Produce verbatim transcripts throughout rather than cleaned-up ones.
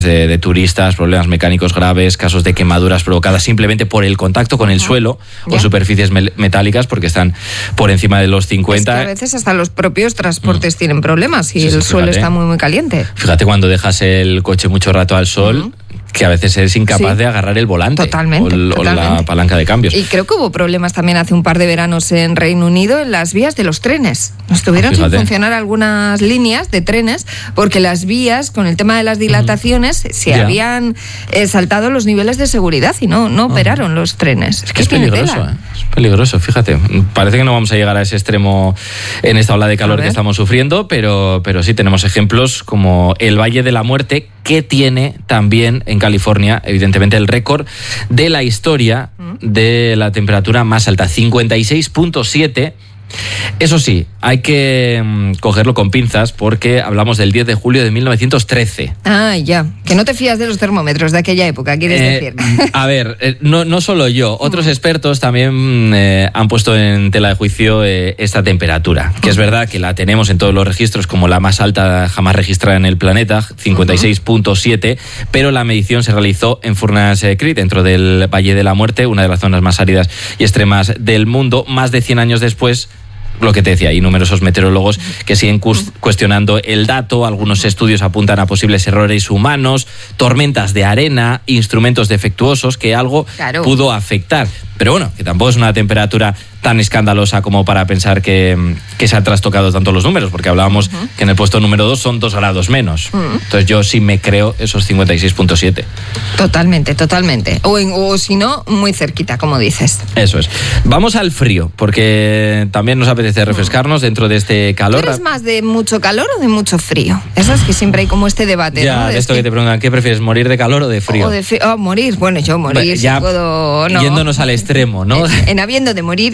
De, de turistas, problemas mecánicos graves, casos de quemaduras provocadas simplemente por el contacto con el uh-huh. suelo ya. o superficies me- metálicas porque están por encima de los cincuenta. Es que a veces hasta los propios transportes uh-huh. tienen problemas si sí, el sí, suelo fíjate. está muy muy caliente. Fíjate cuando dejas el coche mucho rato al sol, uh-huh. que a veces eres incapaz sí. de agarrar el volante totalmente, o, el, totalmente. o la palanca de cambios. Y creo que hubo problemas también hace un par de veranos en Reino Unido en las vías de los trenes. Estuvieron Fíjate. sin funcionar algunas líneas de trenes porque las vías, con el tema de las dilataciones, uh-huh. se ya. habían eh, saltado los niveles de seguridad y no, no uh-huh. operaron los trenes. Es que es peligroso, ¿eh? es peligroso, fíjate. Parece que no vamos a llegar a ese extremo en esta ola de calor que estamos sufriendo, pero, pero sí tenemos ejemplos como el Valle de la Muerte, que tiene también en California, evidentemente, el récord de la historia de la temperatura más alta, cincuenta y seis punto siete. Eso sí, hay que mmm, cogerlo con pinzas porque hablamos del diez de julio de mil novecientos trece. Ah, ya. Que no te fías de los termómetros de aquella época, ¿quieres eh, decir? A ver, eh, no, no solo yo, otros expertos también eh, han puesto en tela de juicio eh, esta temperatura, que es verdad que la tenemos en todos los registros como la más alta jamás registrada en el planeta, cincuenta y seis punto siete, uh-huh. pero la medición se realizó en Furnace Creek, dentro del Valle de la Muerte, una de las zonas más áridas y extremas del mundo, más de cien años después. Lo que te decía, hay numerosos meteorólogos que siguen cu- cuestionando el dato, algunos estudios apuntan a posibles errores humanos, tormentas de arena, instrumentos defectuosos que algo claro. pudo afectar. Pero bueno, que tampoco es una temperatura tan escandalosa como para pensar que, que se han trastocado tanto los números, porque hablábamos uh-huh. que en el puesto número dos son dos grados menos. Uh-huh. Entonces yo sí me creo esos cincuenta y seis punto siete. Totalmente, totalmente. O, en, o si no, muy cerquita, como dices. Eso es. Vamos al frío, porque también nos apetece refrescarnos dentro de este calor. ¿Tú eres más de mucho calor o de mucho frío? Eso es que siempre hay como este debate, ya, ¿no? de esto que... que te preguntan, ¿qué prefieres, morir de calor o de frío? O de frío. Oh, morir. Bueno, yo morir, ya, si puedo... No. Yéndonos al extremo, ¿no? En, en habiendo de morir,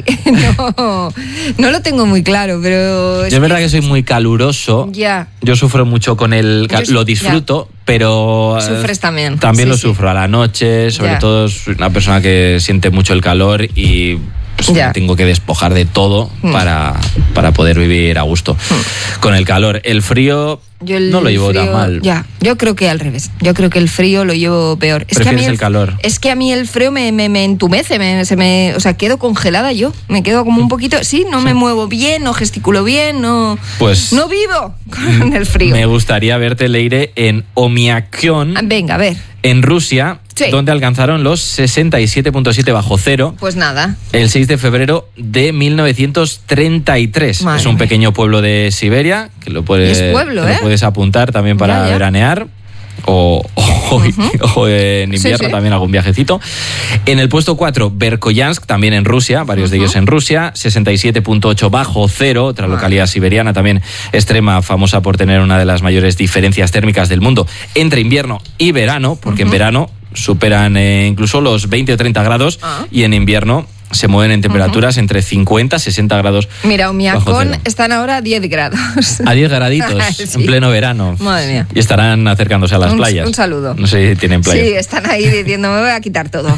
no, no lo tengo muy claro, pero... Es, es verdad que... que soy muy caluroso. Ya. Yo sufro mucho con el... Cal... Yo, lo disfruto, ya. pero... Sufres también. También sí, lo sí. sufro a la noche, sobre ya. todo soy una persona que siente mucho el calor y... Pues me tengo que despojar de todo mm. para, para poder vivir a gusto. Mm. Con el calor, el frío yo el no lo llevo frío, tan mal. Ya, yo creo que al revés. Yo creo que el frío lo llevo peor. Es ¿Prefieres que a mí el, el calor? Es que a mí el frío me, me, me entumece, me, se me, o sea, quedo congelada yo. Me quedo como un poquito, sí, no sí. me muevo bien, no gesticulo bien, no, pues no vivo con el frío. Me gustaría verte, Leire, en Omiakion. Venga, a ver. En Rusia, sí. donde alcanzaron los sesenta y siete punto siete bajo cero. Pues nada. El seis de febrero de mil novecientos treinta y tres. Madre es un mía. pequeño pueblo de Siberia, que lo puedes, es pueblo, te ¿eh? lo puedes apuntar también para ya, ya. veranear. O, o, uh-huh. o en invierno sí, sí. también algún viajecito. En el puesto cuatro, Verkhoyansk, también en Rusia, varios uh-huh. de ellos en Rusia, sesenta y siete punto ocho bajo cero, otra uh-huh. localidad siberiana también extrema, famosa por tener una de las mayores diferencias térmicas del mundo entre invierno y verano, porque uh-huh. en verano superan eh, incluso los veinte o treinta grados uh-huh. y en invierno se mueven en temperaturas uh-huh. entre cincuenta y sesenta grados. Mira, Omiakion están ahora a diez grados. A diez graditos, sí. en pleno verano. Madre mía. Y estarán acercándose a las un, playas. Un saludo. No sé si tienen playas. Sí, están ahí diciendo, me voy a quitar todo.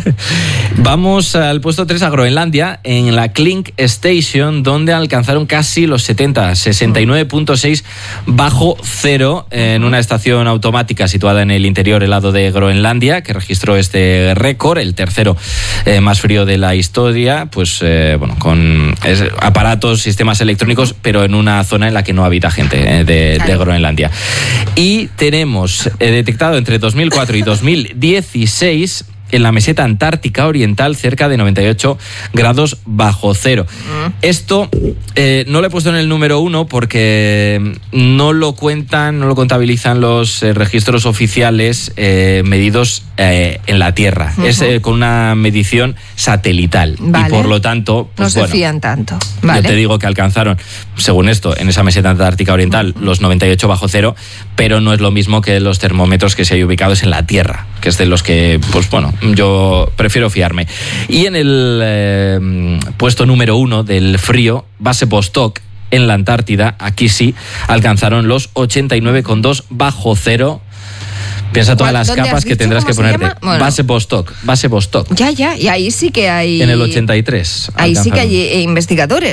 Vamos al puesto tres, a Groenlandia, en la Klink Station, donde alcanzaron casi los setenta, sesenta y nueve punto seis bajo cero, en una estación automática situada en el interior helado de Groenlandia, que registró este récord, el tercero eh, más frío de la historia. Pues eh, bueno, con es, aparatos, sistemas electrónicos, pero en una zona en la que no habita gente eh, de, claro. de Groenlandia. Y tenemos eh, detectado entre dos mil cuatro y dos mil dieciséis en la meseta antártica oriental cerca de noventa y ocho grados bajo cero. Uh-huh. Esto eh, no lo he puesto en el número uno porque no lo cuentan, no lo contabilizan los eh, registros oficiales eh, medidos eh, en la Tierra. Uh-huh. Es eh, con una medición satelital. Vale. Y por lo tanto, pues, no se bueno, fían tanto. Vale. Yo te digo que alcanzaron, según esto, en esa meseta antártica oriental, uh-huh. los noventa y ocho bajo cero, pero no es lo mismo que los termómetros que se hay ubicados en la Tierra, que es de los que, pues bueno, yo prefiero fiarme. Y en el eh, puesto número uno del frío, base Vostok, en la Antártida, aquí sí, alcanzaron los ochenta y nueve coma dos bajo cero. Piensa todas las capas que tendrás que ponerte. Bueno. Base Vostok, base Vostok. Ya, ya, y ahí sí que hay... En el ochenta y tres. Ahí alcanzaron. sí que hay investigadores, ¿no?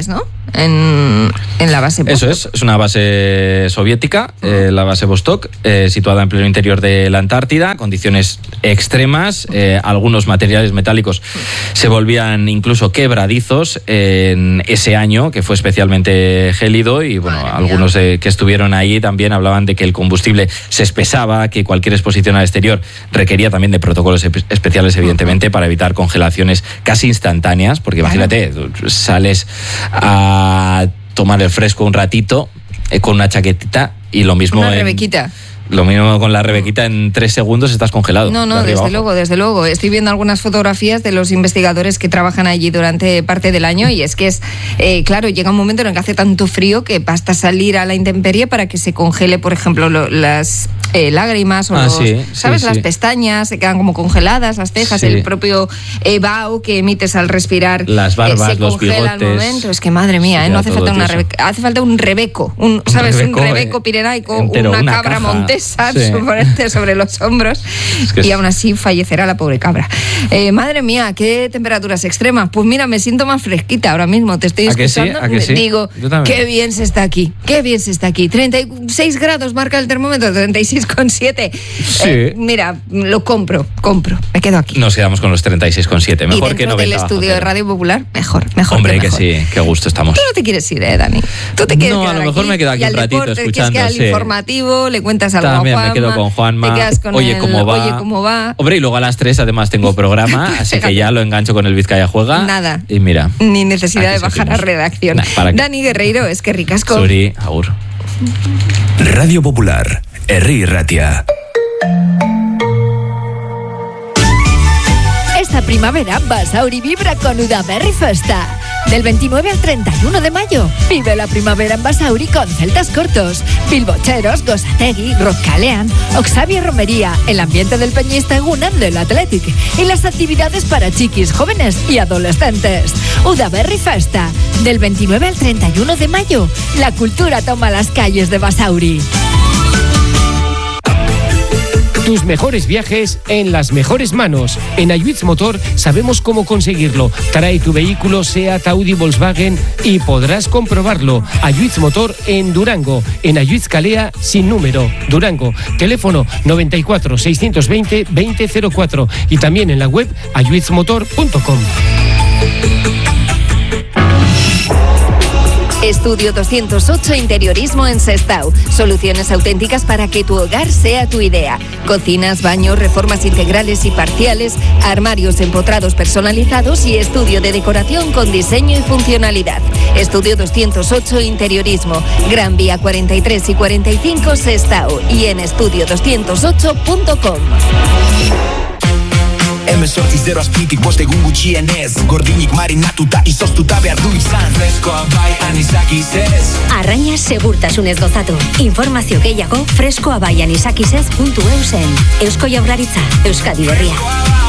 en, en la base Vostok. Eso es, es una base soviética, eh, la base Vostok, eh, situada en pleno interior de la Antártida, condiciones extremas, eh, algunos materiales metálicos se volvían incluso quebradizos en ese año, que fue especialmente gélido, y bueno, Madre algunos eh, que estuvieron ahí también hablaban de que el combustible se espesaba, que cualquier exposición al exterior requería también de protocolos especiales, evidentemente, para evitar congelaciones casi instantáneas, porque imagínate, sales a tomar el fresco un ratito eh, con una chaquetita y lo mismo una en, rebequita. Lo mismo con la rebequita, en tres segundos estás congelado. No, no, de desde luego, desde luego. Estoy viendo algunas fotografías de los investigadores que trabajan allí durante parte del año, y es que es, eh, claro, llega un momento en el que hace tanto frío que basta salir a la intemperie para que se congele, por ejemplo, lo, las eh, lágrimas o ah, los, sí, ¿sabes? Sí, las sí. pestañas se quedan como congeladas, las cejas, sí. el propio eh, vaho que emites al respirar. Las barbas, eh, se los congela bigotes. al momento. Es que madre mía, sí, eh, no hace falta una rebeca, hace falta un rebeco, un, ¿sabes? Un rebeco, un rebeco pirenaico, entero, una, una cabra caja. montesa, Sí. sobre los hombros, es que y aún así fallecerá la pobre cabra. Eh, madre mía, qué temperaturas extremas. Pues mira, me siento más fresquita ahora mismo. Te estoy ¿A que escuchando. sí? ¿A que sí? Digo, qué bien se está aquí. Qué bien se está aquí. treinta y seis grados marca el termómetro, treinta y seis coma siete. Sí. Eh, mira, lo compro, compro. Me quedo aquí. Nos quedamos con los treinta y seis coma siete. Mejor y que no del estudio de Radio Popular, mejor, mejor. Hombre, que, que sí, qué gusto estamos. Tú no te quieres ir, ¿eh, Dani? Tú te quieres no, quedar a lo mejor aquí, me quedo aquí y un al ratito deporte, escuchando. Que es que al sí. informativo le cuentas algo También a Juanma. me quedo con Juanma. Te quedas con Oye, el, ¿cómo va? Oye, ¿cómo va? Hombre, y luego a las tres además tengo programa, así que ya lo engancho con el Vizcaya Juega. Nada. Y mira. Ni necesidad de bajar seguimos. a redacción. Nah, Dani Guerreiro, es que ricasco. Suri, agur. Radio Popular, Herri Ratia. Esta primavera Basauri vibra con Udaberri Festa. Del veintinueve al treinta y uno de mayo, vive la primavera en Basauri con celtas cortos, bilbocheros, Gosategui, Rockalean, Oxavia Romería, el ambiente del peñista Egunan del Athletic y las actividades para chiquis, jóvenes y adolescentes. Udaberri Festa. Del veintinueve al treinta y uno de mayo, la cultura toma las calles de Basauri. Tus mejores viajes en las mejores manos. En Ayuitz Motor sabemos cómo conseguirlo. Trae tu vehículo Seat, Audi, Volkswagen y podrás comprobarlo. Ayuitz Motor en Durango. En Ayuitz Calea sin número. Durango. Teléfono noventa y cuatro, seiscientos veinte, veinte cero cuatro. Y también en la web ayuitz motor punto com. Estudio doscientos ocho Interiorismo en Sestao. Soluciones auténticas para que tu hogar sea tu idea. Cocinas, baños, reformas integrales y parciales, armarios empotrados personalizados y estudio de decoración con diseño y funcionalidad. Estudio doscientos ocho Interiorismo. Gran Vía cuarenta y tres y cuarenta y cinco Sestao y en estudio doscientos ocho punto com. Emesorti zero azpitik bost egun gutxienez Gordinik marinatuta izoztuta behar du izan Freskoa bai anisakis ez Arraina segurtasunez gozatu. Informazio gehiago freskoa bai anisakisez puntu eusen. Eusko Jaurlaritza, Euskadi Berria.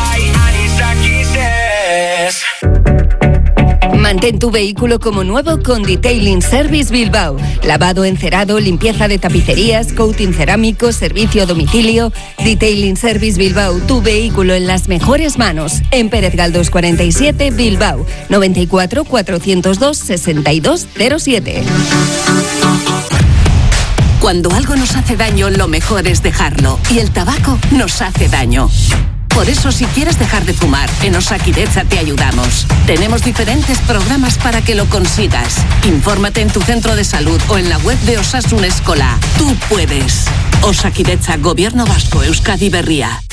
Mantén tu vehículo como nuevo con Detailing Service Bilbao. Lavado, encerado, limpieza de tapicerías, coating cerámico, servicio a domicilio. Detailing Service Bilbao, tu vehículo en las mejores manos. En Pérez Galdós cuarenta y siete, Bilbao. noventa y cuatro, cuatrocientos dos, sesenta y dos cero siete. Cuando algo nos hace daño, lo mejor es dejarlo. Y el tabaco nos hace daño. Por eso, si quieres dejar de fumar, en Osakidetza te ayudamos. Tenemos diferentes programas para que lo consigas. Infórmate en tu centro de salud o en la web de Osasun Eskola. Tú puedes. Osakidetza, Gobierno Vasco, Euskadi Berria.